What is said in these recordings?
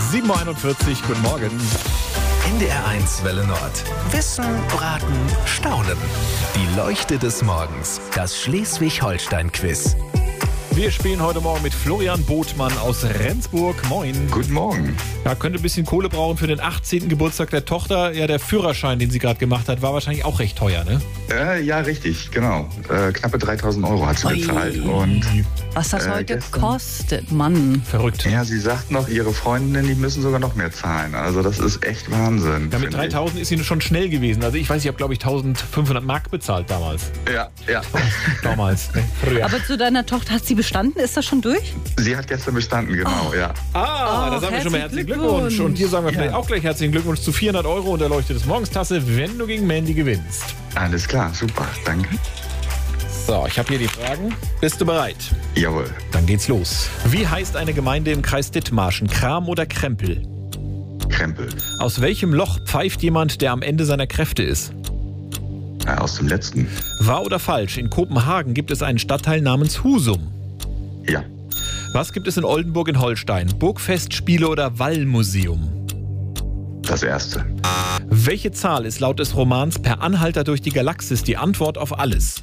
7.41 Uhr, guten Morgen. NDR1 Welle Nord. Wissen, Raten, Staunen. Die Leuchte des Morgens. Das Schleswig-Holstein-Quiz. Wir spielen heute Morgen mit Florian Botmann aus Rendsburg. Moin. Guten Morgen. Ja, könnte ein bisschen Kohle brauchen für den 18. Geburtstag der Tochter. Ja, der Führerschein, den sie gerade gemacht hat, war wahrscheinlich auch recht teuer, ne? Ja, richtig, genau. Knappe 3.000 Euro hat sie bezahlt. Und was das heute gestern kostet, Mann. Verrückt. ja, sie sagt noch, ihre Freundinnen, die müssen sogar noch mehr zahlen. Also das ist echt Wahnsinn. Ja, mit 3.000 ist sie schon schnell gewesen. Also ich weiß, ich habe, glaube ich, 1.500 Mark bezahlt damals. Ja. Damals, ne? Früher. Aber zu deiner Tochter, hat sie bestanden? Ist das schon durch? Sie hat gestern bestanden, genau, ja. Da sagen wir schon mal herzlichen Glückwunsch. Und dir sagen wir vielleicht auch gleich herzlichen Glückwunsch zu 400 Euro und der Leuchte des Morgens Tasse, wenn du gegen Mandy gewinnst. Alles klar, super, danke. So, ich habe hier die Fragen. Bist du bereit? Jawohl. Dann geht's los. Wie heißt eine Gemeinde im Kreis Dithmarschen? Kram oder Krempel? Krempel. Aus welchem Loch pfeift jemand, der am Ende seiner Kräfte ist? Aus dem letzten. Wahr oder falsch? In Kopenhagen gibt es einen Stadtteil namens Husum. Ja. Was gibt es in Oldenburg in Holstein? Burgfestspiele oder Wallmuseum? Das erste. Welche Zahl ist laut des Romans Per Anhalter durch die Galaxis die Antwort auf alles?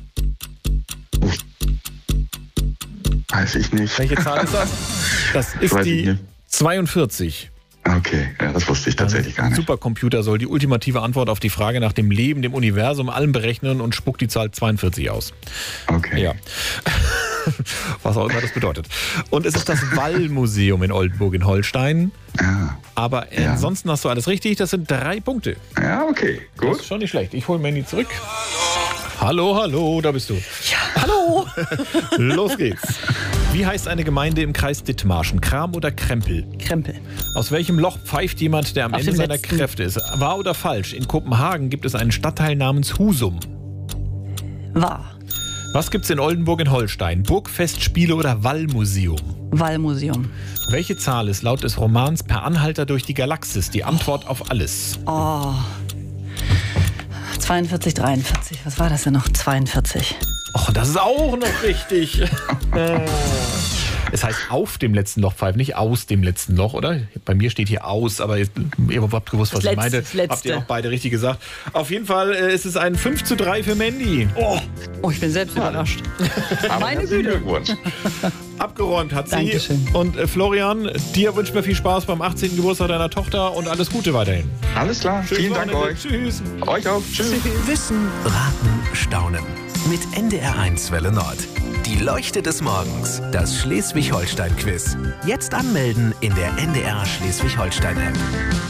Weiß ich nicht. Welche Zahl ist das? Das ist Weiß ich die nicht. 42. Okay, ja, das wusste ich tatsächlich gar Ein nicht. Supercomputer soll die ultimative Antwort auf die Frage nach dem Leben, dem Universum, allem berechnen und spuckt die Zahl 42 aus. Okay. Ja. Was auch immer das bedeutet. Und es ist das Wallmuseum in Oldenburg in Holstein. Ja. Aber ansonsten hast du alles richtig. Das sind 3 Punkte. Ja, okay, Das gut. ist schon nicht schlecht. Ich hole Mandy zurück. Hallo, da bist du. Ja, hallo. Los geht's. Wie heißt eine Gemeinde im Kreis Dithmarschen? Kram oder Krempel? Krempel. Aus welchem Loch pfeift jemand, der am Auf Ende dem seiner letzten. Kräfte ist? Wahr oder falsch? In Kopenhagen gibt es einen Stadtteil namens Husum. Wahr. Was gibt's in Oldenburg in Holstein? Burgfestspiele oder Wallmuseum? Wallmuseum. Welche Zahl ist laut des Romans Per Anhalter durch die Galaxis die Antwort auf alles? 42, 43. Was war das denn noch? 42. Och, das ist auch noch richtig. Es heißt auf dem letzten Loch pfeifen, nicht aus dem letzten Loch, oder? Bei mir steht hier aus, aber ihr habt gewusst, was ich meinte. Habt ihr auch beide richtig gesagt. Auf jeden Fall ist es ein 5:3 für Mandy. Oh, ich bin selbst überrascht. Meine Herzlichen Güte. Glückwunsch. Abgeräumt hat sie. Dankeschön. Und Florian, dir wünschen wir viel Spaß beim 18. Geburtstag deiner Tochter und alles Gute weiterhin. Alles klar, vielen Dank euch. Tschüss. Euch auch. Tschüss. Wissen, Raten, Staunen. Mit NDR1 Welle Nord. Die Leuchte des Morgens. Das Schleswig-Holstein-Quiz. Jetzt anmelden in der NDR Schleswig-Holstein-App.